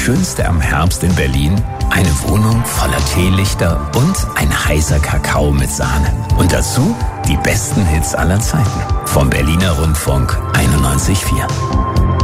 Schönste am Herbst in Berlin? Eine Wohnung voller Teelichter und ein heißer Kakao mit Sahne. Und dazu die besten Hits aller Zeiten. Vom Berliner Rundfunk 91.4.